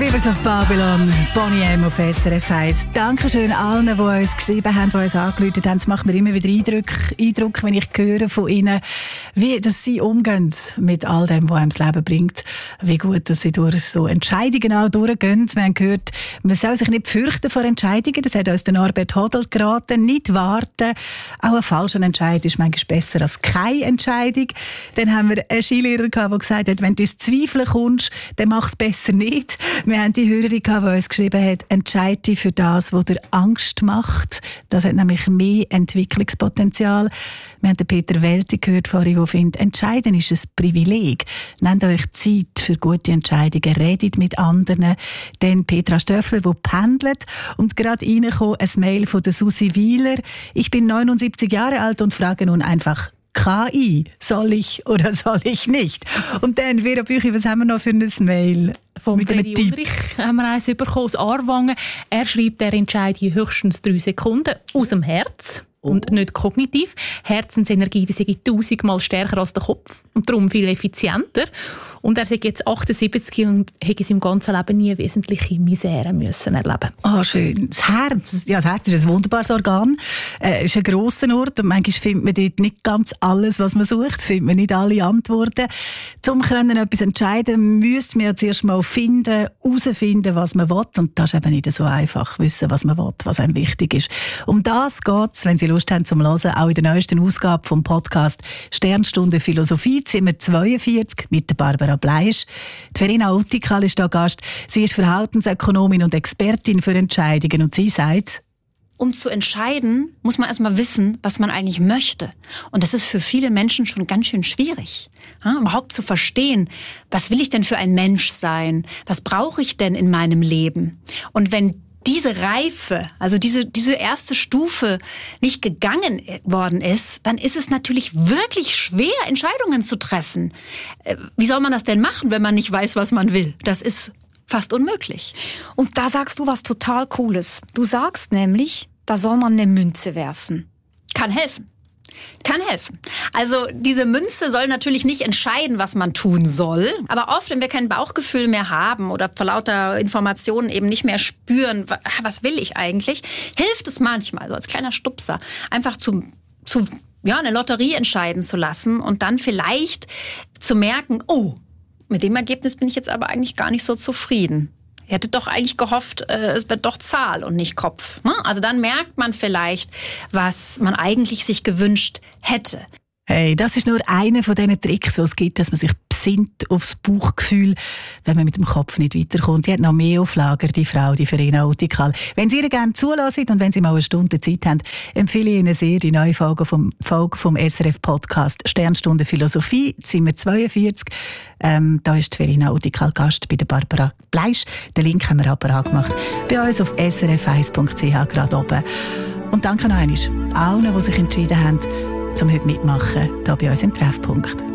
Rivers of Babylon, Boney M. auf SRF 1. Dankeschön allen, die uns geschrieben haben, die uns angerufen haben. Es macht mir immer wieder Eindruck, wenn ich höre von ihnen, wie dass sie umgehen mit all dem, was einem das Leben bringt. Wie gut, dass sie durch so Entscheidungen auch durchgehen. Wir haben gehört, man soll sich nicht fürchten vor Entscheidungen. Das hat uns der Norbert Hodel geraten. Nicht warten. Auch ein falscher Entscheid ist manchmal besser als keine Entscheidung. Dann haben wir einen Skilehrer gehabt, der gesagt hat, wenn du ins Zweifeln kommst, dann mach es besser nicht. Wir haben die Hörerin gehabt, die uns geschrieben hat, entscheide dich für das, was dir Angst macht. Das hat nämlich mehr Entwicklungspotenzial. Wir haben den Peter Welti gehört vorhin, der findet, entscheiden ist ein Privileg. Nehmt euch Zeit für gute Entscheidungen, redet mit anderen. Dann Petra Stöffler, die pendelt. Und gerade reingekommen ein Mail von der Susi Wieler. Ich bin 79 Jahre alt und frage nun einfach, KI, soll ich oder soll ich nicht? Und dann, Vera Büchi, was haben wir noch für ein Mail? Vom Freddy Ulrich haben wir eins bekommen aus Aarwangen. Er schreibt, er entscheidet in höchstens 3 Sekunden aus dem Herz. Und nicht kognitiv. Herzensenergie die sei 1000-mal stärker als der Kopf und darum viel effizienter. Und er sagt jetzt 78 und hätte in seinem ganzen Leben nie wesentliche Misere müssen erleben. Schön. Das Herz ist ein wunderbares Organ. Es ist ein grosser Ort und manchmal findet man dort nicht ganz alles, was man sucht. Findet man nicht alle Antworten. Um etwas entscheiden müsste man ja zuerst mal herausfinden, was man will. Und das ist eben nicht so einfach, wissen, was man will, was einem wichtig ist. Um das geht es, wenn Sie Lust haben zum Hören, auch in der neuesten Ausgabe vom Podcast Sternstunde Philosophie, Zimmer 42 mit der Barbara Bleisch. Die Verena Uttikal ist hier Gast. Sie ist Verhaltensökonomin und Expertin für Entscheidungen und sie sagt: Um zu entscheiden, muss man erstmal wissen, was man eigentlich möchte. Und das ist für viele Menschen schon ganz schön schwierig. Ja, überhaupt zu verstehen, was will ich denn für ein Mensch sein? Was brauche ich denn in meinem Leben? Und wenn diese Reife, also diese erste Stufe nicht gegangen worden ist, dann ist es natürlich wirklich schwer, Entscheidungen zu treffen. Wie soll man das denn machen, wenn man nicht weiß, was man will? Das ist fast unmöglich. Und da sagst du was total Cooles. Du sagst nämlich, da soll man eine Münze werfen. Kann helfen. Kann helfen. Also diese Münze soll natürlich nicht entscheiden, was man tun soll. Aber oft, wenn wir kein Bauchgefühl mehr haben oder vor lauter Informationen eben nicht mehr spüren, was will ich eigentlich, hilft es manchmal, so als kleiner Stupser, einfach eine Lotterie entscheiden zu lassen und dann vielleicht zu merken, mit dem Ergebnis bin ich jetzt aber eigentlich gar nicht so zufrieden. Ich hätte doch eigentlich gehofft, es wird doch Zahl und nicht Kopf. Also dann merkt man vielleicht, was man eigentlich sich gewünscht hätte. Hey, das ist nur einer von diesen Tricks, die es gibt, dass man sich besinnt aufs Bauchgefühl, wenn man mit dem Kopf nicht weiterkommt. Die hat noch mehr auf Lager, die Frau, die Verena Uttikal. Wenn Sie ihr gerne zulassen und wenn Sie mal eine Stunde Zeit haben, empfehle ich Ihnen sehr die neue Folge vom SRF-Podcast Sternstunde Philosophie, Zimmer 42. Da ist die Verena Uttikal Gast bei der Barbara Bleisch. Den Link haben wir aber angemacht bei uns auf srf1.ch gerade oben. Und danke noch einmal allen, die sich entschieden haben, zum heute mitmachen, hier bei uns im Treffpunkt.